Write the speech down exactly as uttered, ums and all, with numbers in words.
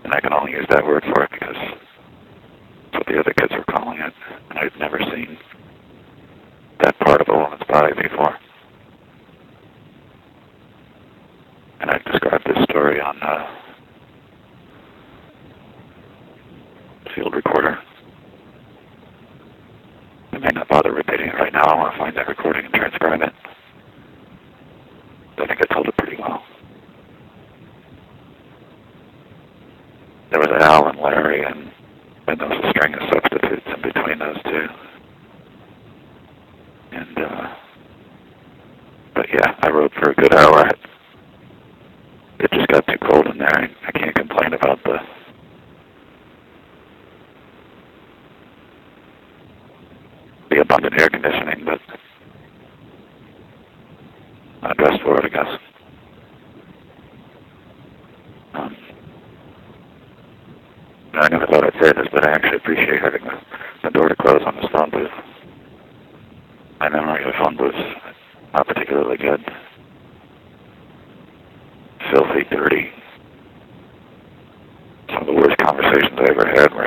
And I can only use that word for it because that's what the other kids were calling it. And I'd never seen that part of a woman's body before. And I've described this story on uh, field recorder. I may not bother repeating it right now. I want to find that recording and transcribe it. I think I told it pretty well. There was Al and Larry, and then there was a string of substitutes in between those two. And, uh, but yeah, I rode for a good hour. It just got too cold in there. I, I can't complain about the the abundant air conditioning, but I dressed for it, I guess. Um, I never thought I'd say this, but I actually appreciate having the, the door to close on this phone booth. My memory of the phone booth's not particularly good. Filthy, dirty. Some of the worst conversations I ever had